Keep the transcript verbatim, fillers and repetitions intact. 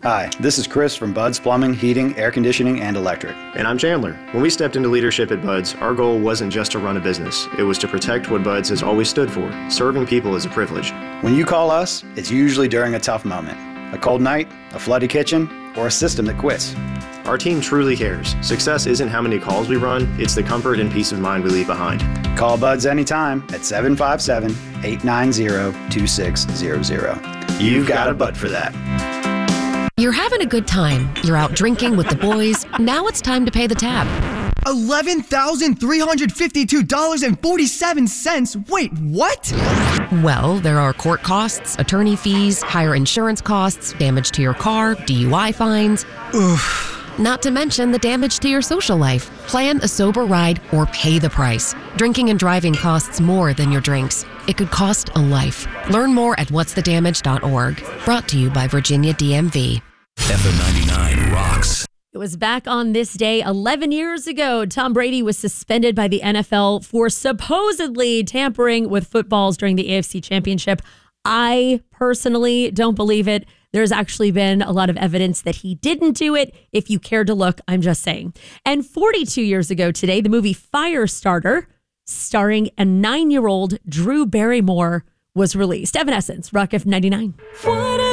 Hi, this is Chris from Bud's Plumbing, Heating, Air Conditioning, and Electric. And I'm Chandler. When we stepped into leadership at Bud's, our goal wasn't just to run a business. It was to protect what Bud's has always stood for. Serving people is a privilege. When you call us, it's usually during a tough moment. A cold night, a flooded kitchen, or a system that quits. Our team truly cares. Success isn't how many calls we run, it's the comfort and peace of mind we leave behind. Call Bud's anytime at seven five seven, eight nine zero, two six zero zero. You've got a Bud for that. You're having a good time. You're out drinking with the boys. Now it's time to pay the tab. eleven thousand three hundred fifty-two dollars and forty-seven cents. Wait, what? Well, there are court costs, attorney fees, higher insurance costs, damage to your car, D U I fines. Oof. Not to mention the damage to your social life. Plan a sober ride or pay the price. Drinking and driving costs more than your drinks. It could cost a life. Learn more at whats the damage dot org. Brought to you by Virginia D M V. F M ninety-nine rocks. It was back on this day eleven years ago. Tom Brady was suspended by the N F L for supposedly tampering with footballs during the A F C Championship. I personally don't believe it. There's actually been a lot of evidence that he didn't do it. If you care to look, I'm just saying. And forty-two years ago today, the movie Firestarter, starring a nine-year-old Drew Barrymore, was released. Evanescence, Rock F ninety-nine.